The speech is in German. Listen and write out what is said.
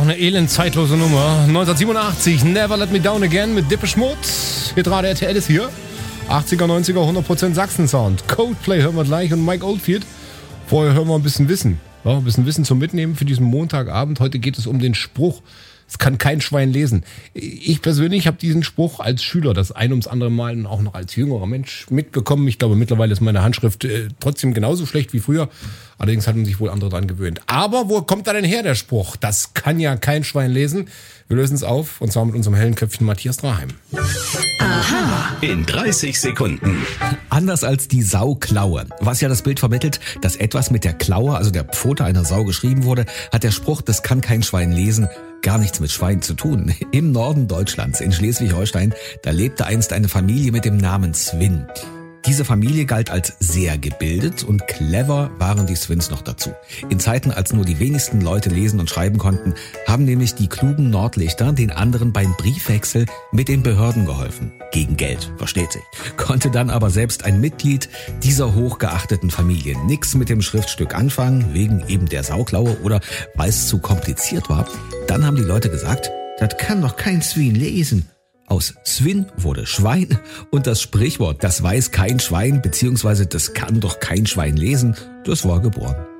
eine elend zeitlose Nummer. 1987, Never Let Me Down Again mit Depeche Mode. Hitradio RTL ist hier. 80er, 90er, 100% Sachsen-Sound. Coldplay hören wir gleich und Mike Oldfield. Vorher hören wir ein bisschen Wissen. Ja, ein bisschen Wissen zum Mitnehmen für diesen Montagabend. Heute geht es um den Spruch, es kann kein Schwein lesen. Ich persönlich habe diesen Spruch als Schüler das ein ums andere Mal und auch noch als jüngerer Mensch mitbekommen. Ich glaube, mittlerweile ist meine Handschrift trotzdem genauso schlecht wie früher. Allerdings hatten sich wohl andere dran gewöhnt. Aber wo kommt da denn her, der Spruch? Das kann ja kein Schwein lesen. Wir lösen es auf, und zwar mit unserem hellen Köpfchen Matthias Draheim. Aha. In 30 Sekunden. Anders als die Sauklaue, was ja das Bild vermittelt, dass etwas mit der Klaue, also der Pfote einer Sau geschrieben wurde, hat der Spruch, das kann kein Schwein lesen, gar nichts mit Schwein zu tun. Im Norden Deutschlands, in Schleswig-Holstein, da lebte einst eine Familie mit dem Namen Swin. Diese Familie galt als sehr gebildet und clever waren die Swins noch dazu. In Zeiten, als nur die wenigsten Leute lesen und schreiben konnten, haben nämlich die klugen Nordlichter den anderen beim Briefwechsel mit den Behörden geholfen. Gegen Geld, versteht sich. Konnte dann aber selbst ein Mitglied dieser hochgeachteten Familie nix mit dem Schriftstück anfangen, wegen eben der Sauklaue oder weil es zu kompliziert war. Dann haben die Leute gesagt, das kann doch kein Swin lesen. Aus Swin wurde Schwein und das Sprichwort, das weiß kein Schwein, beziehungsweise das kann doch kein Schwein lesen, das war geboren.